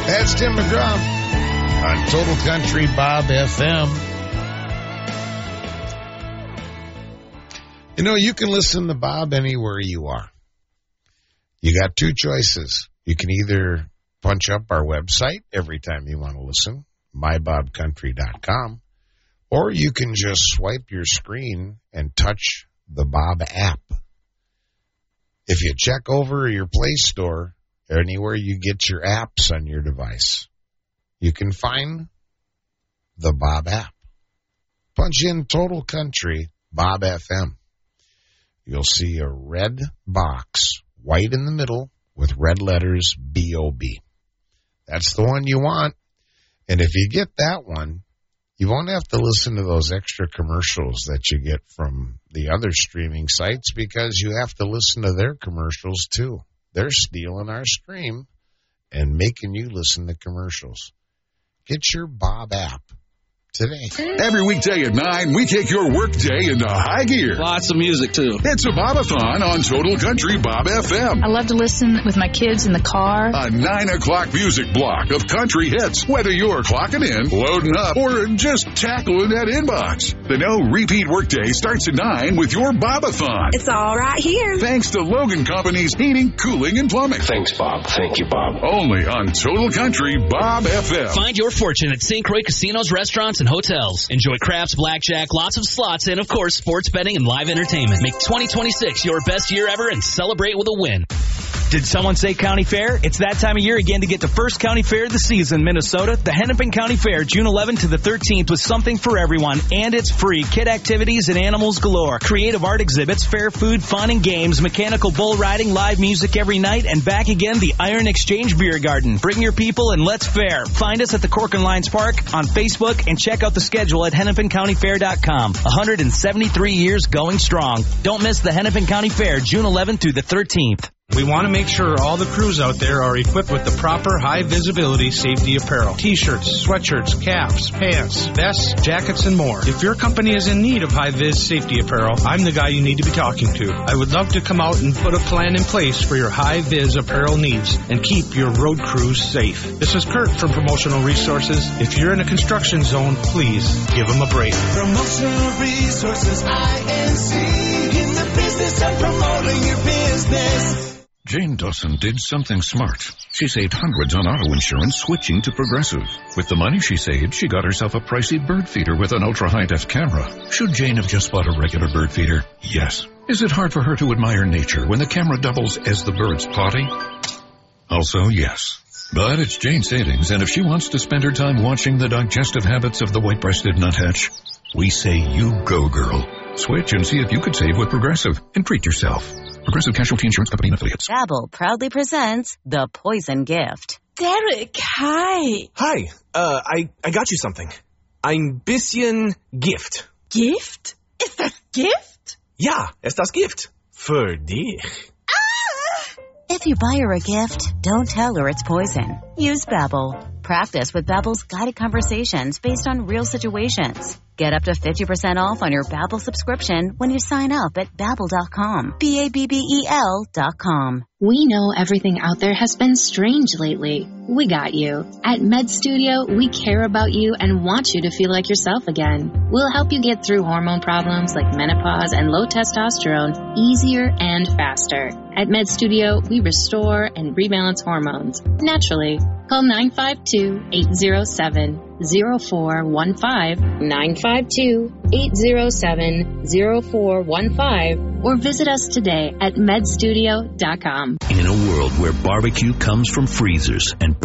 That's Tim McGraw on Total Country Bob FM. You know, you can listen to Bob anywhere you are. You got two choices. You can either punch up our website every time you want to listen, mybobcountry.com, or you can just swipe your screen and touch the Bob app. If you check over your Play Store, anywhere you get your apps on your device, you can find the Bob app. Punch in Total Country Bob FM. You'll see a red box, white in the middle, with red letters B-O-B. That's the one you want. And if you get that one, you won't have to listen to those extra commercials that you get from the other streaming sites because you have to listen to their commercials too. They're stealing our stream and making you listen to commercials. Get your Bob app today. Every weekday at 9, we take your workday into high gear. Lots of music, too. It's a Bob-a-thon on Total Country Bob FM. I love to listen with my kids in the car. A 9 o'clock music block of country hits, whether you're clocking in, loading up, or just tackling that inbox. The no repeat workday starts at 9 with your Bob-a-thon. It's all right here. Thanks to Logan Company's heating, cooling, and plumbing. Thanks, Bob. Thank you, Bob. Only on Total Country Bob FM. Find your fortune at St. Croix Casinos, Restaurants, and Hotels. Enjoy craps, blackjack, lots of slots, and, of course, sports betting and live entertainment. Make 2026 your best year ever and celebrate with a win. Did someone say county fair? It's that time of year again to get the first county fair of the season, Minnesota. The Hennepin County Fair, June 11th to the 13th, with something for everyone, and it's free. Kid activities and animals galore. Creative art exhibits, fair food, fun and games, mechanical bull riding, live music every night, and back again, the Iron Exchange Beer Garden. Bring your people and let's fair. Find us at the Cork and Lions Park on Facebook and check out the schedule at HennepinCountyFair.com. 173 years going strong. Don't miss the Hennepin County Fair, June 11th through the 13th. We want to make sure all the crews out there are equipped with the proper high-visibility safety apparel. T-shirts, sweatshirts, caps, pants, vests, jackets, and more. If your company is in need of high-vis safety apparel, I'm the guy you need to be talking to. I would love to come out and put a plan in place for your high-vis apparel needs and keep your road crews safe. This is Kurt from Promotional Resources. If you're in a construction zone, please give them a break. Promotional Resources, INC, in the business of promoting your business. Jane Dawson did something smart. She saved hundreds on auto insurance switching to Progressive. With the money she saved, she got herself a pricey bird feeder with an ultra-high-def camera. Should Jane have just bought a regular bird feeder? Yes. Is it hard for her to admire nature when the camera doubles as the bird's potty? Also, yes. But it's Jane's savings, and if she wants to spend her time watching the digestive habits of the white-breasted nuthatch, we say you go, girl. Switch and see if you could save with Progressive and treat yourself. Progressive Casualty Insurance Company and Affiliates. Babbel proudly presents The Poison Gift. Derek, hi. Hi. I got you something. Ein bisschen Gift. Gift? Ist das Gift? Ja, ist das Gift. Für dich. If you buy her a gift, don't tell her it's poison. Use Babbel. Practice with Babbel's guided conversations based on real situations. Get up to 50% off on your Babbel subscription when you sign up at Babbel.com. Babbel.com. We know everything out there has been strange lately. We got you. At Med Studio, we care about you and want you to feel like yourself again. We'll help you get through hormone problems like menopause and low testosterone easier and faster. At Med Studio, we restore and rebalance hormones naturally. Call 952-807-0415, 952-807-0415, or visit us today at medstudio.com. In a world where barbecue comes from freezers and